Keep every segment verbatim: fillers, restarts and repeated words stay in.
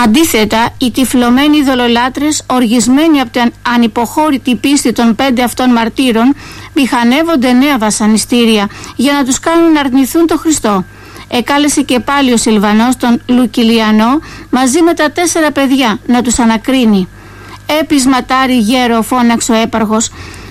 Αντίθετα, οι τυφλωμένοι δολολάτρες, οργισμένοι από την ανυποχώρητη πίστη των πέντε αυτών μαρτύρων, μηχανεύονται νέα βασανιστήρια για να τους κάνουν να αρνηθούν τον Χριστό. Εκάλεσε και πάλι ο Σιλβανός τον Λουκιλιανό μαζί με τα τέσσερα παιδιά να τους ανακρίνει. «Επισματάρι γέρο», φώναξε ο έπαρχος,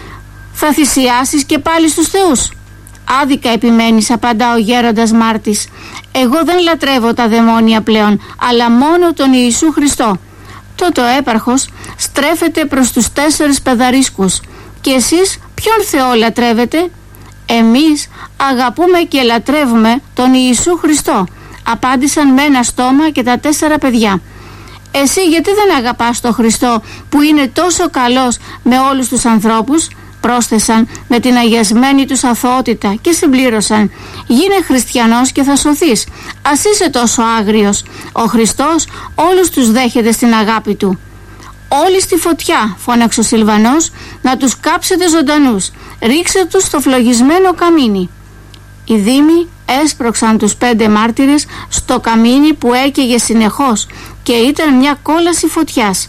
«θα θυσιάσεις και πάλι στους θεούς?» «Άδικα επιμένεις», απαντά ο γέροντας Μάρτης. «Εγώ δεν λατρεύω τα δαιμόνια πλέον, αλλά μόνο τον Ιησού Χριστό». Τότε ο έπαρχος στρέφεται προς τους τέσσερις παιδαρίσκους. «Και εσείς ποιον Θεό λατρεύετε?» «Εμείς αγαπούμε και λατρεύουμε τον Ιησού Χριστό», απάντησαν με ένα στόμα και τα τέσσερα παιδιά. «Εσύ γιατί δεν αγαπάς τον Χριστό που είναι τόσο καλός με όλους τους ανθρώπους?» πρόσθεσαν με την αγιασμένη τους αθωότητα και συμπλήρωσαν: «Γίνε χριστιανός και θα σωθείς. Ας είσαι τόσο άγριος. Ο Χριστός όλους τους δέχεται στην αγάπη του». «Όλοι στη φωτιά», φώναξε ο Σιλβανός, «να τους κάψετε ζωντανούς. Ρίξτε τους στο φλογισμένο καμίνι». Οι δήμοι έσπρωξαν τους πέντε μάρτυρες στο καμίνι που έκαιγε συνεχώς και ήταν μια κόλαση φωτιάς.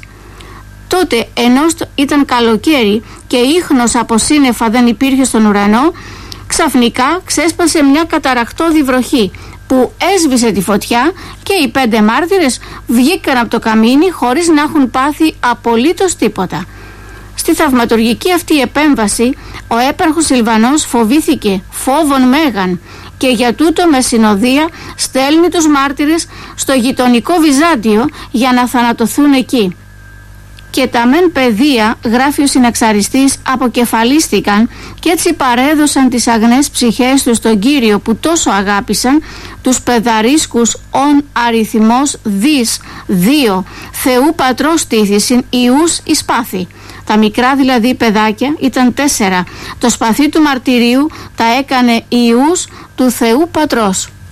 Τότε, ενώ ήταν καλοκαίρι και ίχνος από σύννεφα δεν υπήρχε στον ουρανό, ξαφνικά ξέσπασε μια καταρακτώδη βροχή που έσβησε τη φωτιά και οι πέντε μάρτυρες βγήκαν από το καμίνι χωρίς να έχουν πάθει απολύτως τίποτα. Στη θαυματουργική αυτή επέμβαση ο έπαρχος Σιλβανός φοβήθηκε φόβον μέγαν και για τούτο με συνοδεία στέλνει τους μάρτυρες στο γειτονικό Βυζάντιο για να θανατωθούν εκεί. Και τα μεν παιδεία, γράφει ο συναξαριστής, αποκεφαλίστηκαν και έτσι παρέδωσαν τις αγνές ψυχές τους στον Κύριο που τόσο αγάπησαν, τους παιδαρίσκους ον αριθμός δις δύο, Θεού Πατρός τήθησιν Ιούς εις σπάθη. Τα μικρά δηλαδή παιδάκια ήταν τέσσερα. Το σπαθί του μαρτυρίου τα έκανε Ιούς του Θεού Πατρός.